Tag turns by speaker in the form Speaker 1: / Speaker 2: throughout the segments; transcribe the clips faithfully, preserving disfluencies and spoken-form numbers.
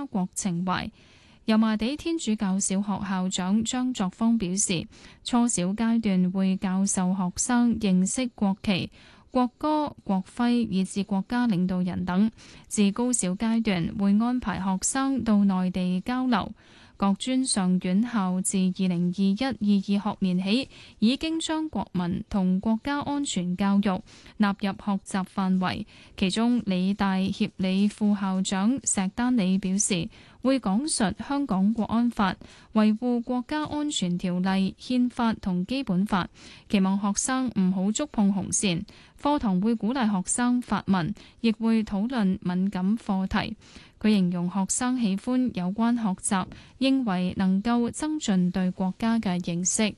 Speaker 1: 國情懷。油麻地天主教小學校長張作芳表示，初小階段會教授學生認識國旗、國歌、國徽以至國家領導人等，至高小階段會安排學生到內地交流。各專上院校自二零二一、二二學年起，已經將國民同國家安全教育納入學習範圍。其中，理大協理副校長石丹理表示，會講述香港國安法、維護國家安全條例、憲法同基本法，期望學生唔好觸碰紅線。課堂會鼓勵學生發問，亦會討論敏感課題。佢形容學生喜歡有關學習，認為能夠增進對國家嘅認識。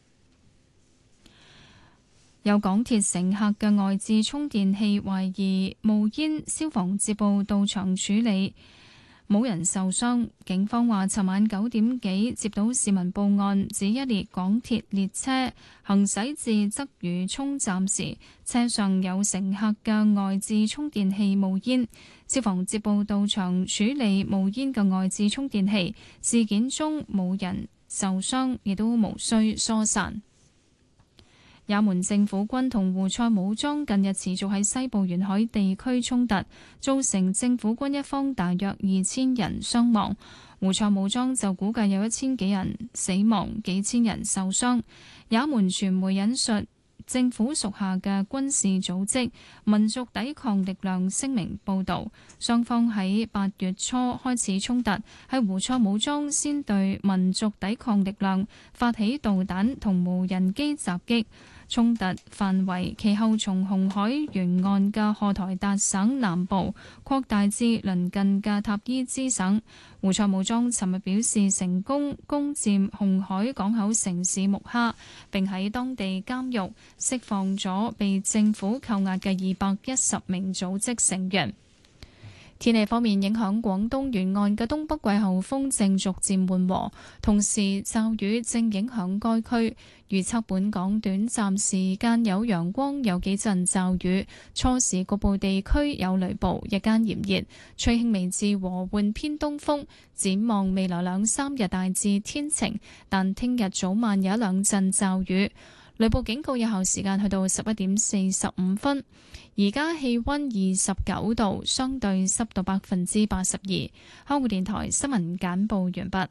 Speaker 1: 有港鐵乘客嘅外置充電器懷疑冒煙，消防接報到場處理，冇人受傷。警方話，尋晚九點幾接到市民報案，指一列港鐵列車行駛至鰂魚涌站時，車上有乘客嘅外置充電器冒煙。消防接報到場處理冒煙嘅外置充電器，事件中冇人受傷，亦都無需疏散。也門政府軍同胡塞武裝近日持續喺西部沿海地區衝突，造成政府軍一方大約二千人傷亡，胡塞武裝就估計有一千幾人死亡，幾千人受傷。也門傳媒引述政府屬下嘅軍事組織民族抵抗力量聲明報導，雙方喺八月初開始衝突，係胡塞武裝先對民族抵抗力量發起導彈同無人機襲擊。衝突範圍其後從紅海沿岸嘅荷台達省南部擴大至鄰近嘅塔伊茲省。胡塞武裝尋日表示成功攻佔紅海港口城市木哈，並喺當地監獄釋放咗被政府扣押嘅二百一十名組織成員。天氣方面，影響廣東沿岸嘅東北季候風正逐漸緩和，同時驟雨正影響該區。預測本港短暫時間有陽光，有幾陣驟雨，初時局部地區有雷暴，日間炎熱，吹輕微至和緩偏東風。展望未來兩三日大致天晴，但聽日早晚有一兩陣驟雨。雷暴警告有效時間去到十一點四十五分。而家氣溫二十九度，相對濕度百分之八十二。香港電台新聞簡報完畢。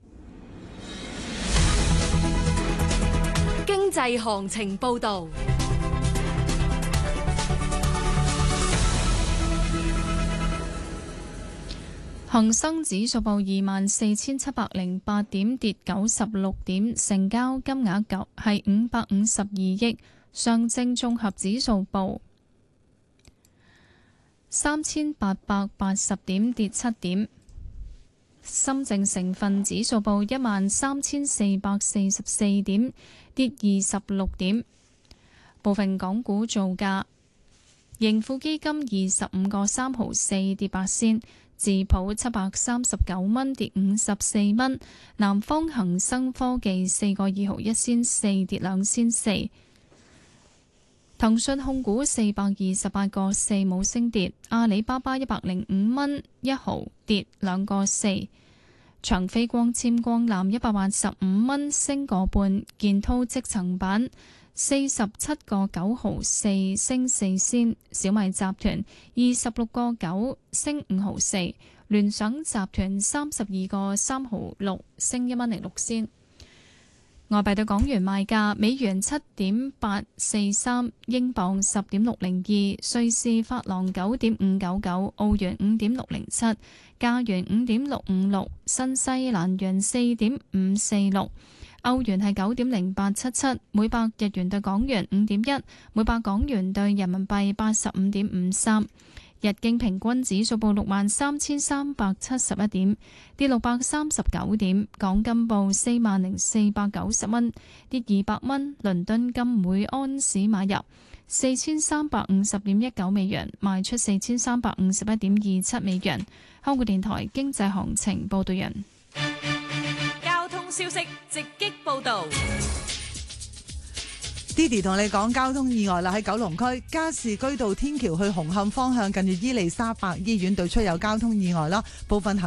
Speaker 2: 經濟行情報道。
Speaker 1: 恒生指數報二萬四千七百零八點，跌九十六點，成交金額係五百五十二億。上證綜合指數報三千八百八十點，跌七點。深證成分指數報一萬三千四百四十四點，跌二十六點。部分港股造價：盈富基金二十五個三毫四，跌八仙；智普七百三十九蚊，跌五十四蚊；南方恒生科技四個二毫一仙四，跌兩仙四；騰訊控股四百二十八個四，冇升跌；阿里巴巴一百零五蚊一毫，跌兩個四；長飛光纖光纜一百八十五蚊，升個半；建滔積層板四十七個九毫四，升四仙；小米集團二十六個九，升五毫四；聯想集團三十二個三毫六，升一蚊零六仙。外幣對港元賣價：美元七點八四三，英鎊十點六零二，瑞士法郎九點五九九，澳元五點六零七，加元五點六五六，新西蘭元四點五四六。歐元係九點零八七七，每百日元對港元五點一，每百港元對人民幣八十五點五三。日經平均指數報六萬三千三百七十一點，跌六百三十九點。港金報四萬零四百九十蚊，跌二百蚊。倫敦金每安士買入四千三百五十點一九美元，賣出四千三百五十一點二七美元。香港電台經濟行情報道人。
Speaker 2: 交通消息直擊報道。
Speaker 3: Didi 同你講交通意外啦，喺九龍區加士居道天橋去紅磡方向，近住伊利沙伯醫院對出有交通意外啦，部分行